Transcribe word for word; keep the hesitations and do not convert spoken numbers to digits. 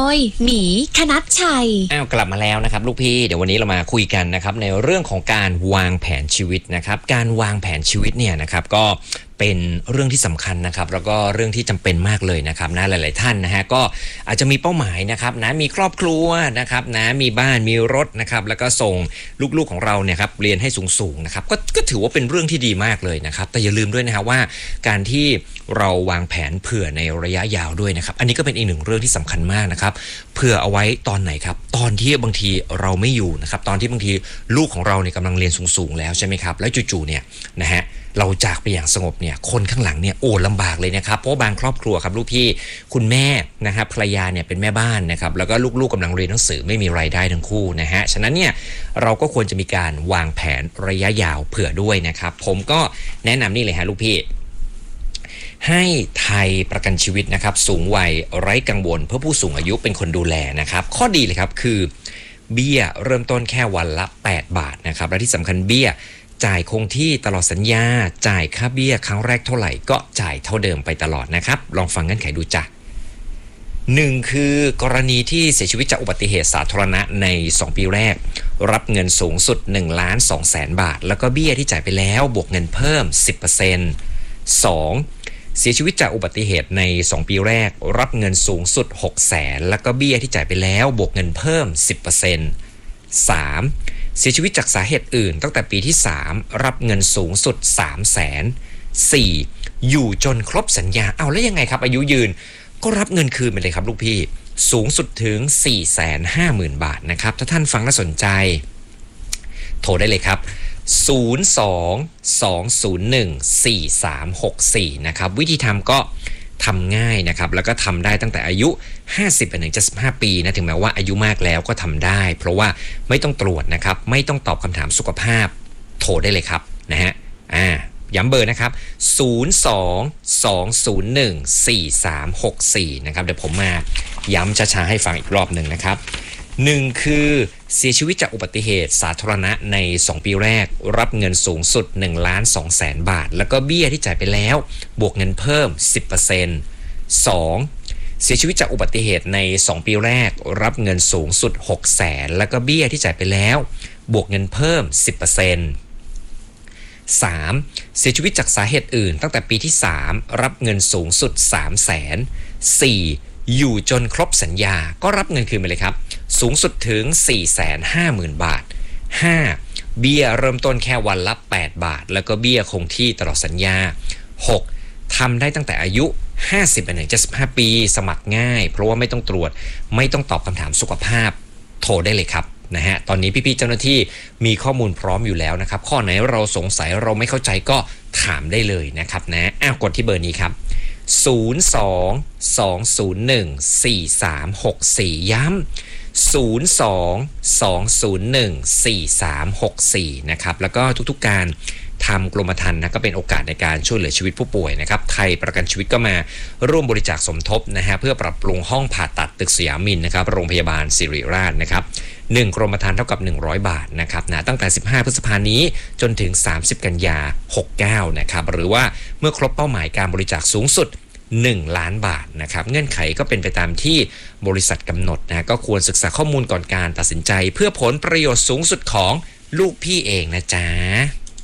ยหมีคณัชชัยอ้าวกลับมาแล้วนะครับลูกพี่เดี๋ยววันนี้เรามาคุยกันนะครับในเรื่องของการวางแผนชีวิตนะครับการวางแผนชีวิตเนี่ยนะครับก็เป็นเรื่องที่สำคัญนะครับแล้วก็เรื่องที่จำเป็นมากเลยนะครับนะหลายๆท่านนะฮะก็อาจจะมีเป้าหมายนะครับนะมีครอบครัวนะครับนะมีบ้านมีรถนะครับแล้วก็ส่งลูกๆของเราเนี่ยครับเรียนให้สูงๆนะครับก็ก็ถือว่าเป็นเรื่องที่ดีมากเลยนะครับแต่อย่าลืมด้วยนะครับว่าการที่เราวางแผนเผื่อในระยะยาวด้วยนะครับอันนี้ก็เป็นอีกหนึ่งเรื่องที่สำคัญมากนะครับเผื่อเอาไว้ตอนไหนครับตอนที่บางทีเราไม่อยู่นะครับตอนที่บางทีลูกของเราเนี่ยกำลังเรียนสูงๆแล้วใช่ไหมครับแล้วจู่ๆเนี่ยนะฮะเราจากไปอย่างสงบเนี่ยคนข้างหลังเนี่ยโอ้ลำบากเลยนะครับเพราะบางครอบครัวครับลูกพี่คุณแม่นะครับภรรยาเนี่ยเป็นแม่บ้านนะครับแล้วก็ลูกๆกำลังเรียนหนังสือไม่มีรายได้ทั้งคู่นะฮะฉะนั้นเนี่ยเราก็ควรจะมีการวางแผนระยะยาวเผื่อด้วยนะครับผมก็แนะนำนี่เลยฮะลูกพี่ให้ไทยประกันชีวิตนะครับสูงวัยไร้กังวลเพื่อผู้สูงอายุเป็นคนดูแลนะครับข้อดีเลยครับคือเบี้ยเริ่มต้นแค่วันละแปดบาทนะครับและที่สำคัญเบี้ยจ่ายคงที่ตลอดสัญญาจ่ายค่าเบี้ยครั้งแรกเท่าไหร่ก็จ่ายเท่าเดิมไปตลอดนะครับลองฟังเงื่อนไขดูจ้ะหนึ่งคือกรณีที่เสียชีวิตจากอุบัติเหตุสาธารณะในสองปีแรกรับเงินสูงสุดหนึ่งล้านสองแสนบาทแล้วก็เบี้ยที่จ่ายไปแล้วบวกเงินเพิ่ม สิบเปอร์เซ็นต์ สองเสียชีวิตจากอุบัติเหตุในสองปีแรกรับเงินสูงสุดหกแสนแล้วก็เบี้ยที่จ่ายไปแล้วบวกเงินเพิ่ม สิบเปอร์เซ็นต์ สามเสียชีวิตจากสาเหตุอื่นตั้งแต่ปีที่สามรับเงินสูงสุด สามแสน สี่ อยู่จนครบสัญญาเอาแล้วยังไงครับอายุยืนก็รับเงินคืนไปเลยครับลูกพี่สูงสุดถึง สี่แสนห้าหมื่น บาทนะครับถ้าท่านฟังน่าสนใจโทรได้เลยครับศูนย์ สอง สอง ศูนย์ หนึ่ง สี่ สาม หก สี่นะครับวิธีทำก็ทำง่ายนะครับแล้วก็ทำได้ตั้งแต่อายุห้าสิบไปถึงเจ็ดสิบห้าปีนะถึงแม้ว่าอายุมากแล้วก็ทำได้เพราะว่าไม่ต้องตรวจนะครับไม่ต้องตอบคำถามสุขภาพโทรได้เลยครับนะฮะอ่าย้ำเบอร์นะครับศูนย์ สอง สอง ศูนย์ หนึ่ง สี่ สาม หก สี่นะครับเดี๋ยวผมมาย้ำช้าๆให้ฟังอีกรอบหนึ่งนะครับหนึ่งคือเสียชีวิตจากอุบัติเหตุสาธารณะในสองปีแรกรับเงินสูงสุดหนึ่งล้านสองแสนบาทแล้วก็เบี้ยที่จ่ายไปแล้วบวกเงินเพิ่ม สิบเปอร์เซ็นต์ สอง เสียชีวิตจากอุบัติเหตุในสองปีแรกรับเงินสูงสุดหกแสนแล้วก็เบี้ยที่จ่ายไปแล้วบวกเงินเพิ่ม สิบเปอร์เซ็นต์ สาม เสียชีวิตจากสาเหตุอื่นตั้งแต่ปีที่สามรับเงินสูงสุด สามแสน สี่ อยู่จนครบสัญญาก็รับเงินคืนไปเลยครับสูงสุดถึง สี่แสนห้าหมื่น บาท ห้า เบี้ยเริ่มต้นแค่วันละแปดบาทแล้วก็เบี้ยคงที่ตลอดสัญญา หก ทำได้ตั้งแต่อายุห้าสิบไปถึงเจ็ดสิบห้าปีสมัครง่ายเพราะว่าไม่ต้องตรวจไม่ต้องตอบคำถามสุขภาพโทรได้เลยครับนะฮะตอนนี้พี่ๆเจ้าหน้าที่มีข้อมูลพร้อมอยู่แล้วนะครับข้อไหนเราสงสัยเราไม่เข้าใจก็ถามได้เลยนะครับนะอ้าวกดที่เบอร์นี้ครับศูนย์ สอง สอง ศูนย์ หนึ่ง สี่ สาม หก สี่ย้ำศูนย์ สอง สอง ศูนย์ หนึ่ง สี่ สาม หก สี่นะครับแล้วก็ทุกๆการทำกรมธรรม์นะก็เป็นโอกาสในการช่วยเหลือชีวิตผู้ป่วยนะครับไทยประกันชีวิตก็มาร่วมบริจาคสมทบนะฮะเพื่อปรับปรุงห้องผ่าตัดตึกสยามมินนะครับโรงพยาบาลศิริราชนะครับหนึ่งกรมธรรม์เท่ากับหนึ่งร้อยบาทนะครับนะตั้งแต่สิบห้าพฤษภาคมนี้จนถึงสามสิบกันยาหกสิบเก้านะครับหรือว่าเมื่อครบเป้าหมายการบริจาคสูงสุดหนึ่งล้านบาทนะครับเงื่อนไขก็เป็นไปตามที่บริษัทกำหนดนะก็ควรศึกษาข้อมูลก่อนการตัดสินใจเพื่อผลประโยชน์สูงสุดของลูกพี่เองนะจ๊ะ